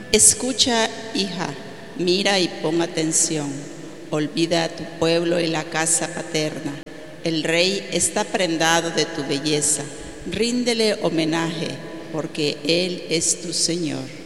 Escucha, hija, mira y pon atención. Olvida a tu pueblo y la casa paterna. El rey está prendado de tu belleza. Ríndele homenaje, porque él es tu Señor.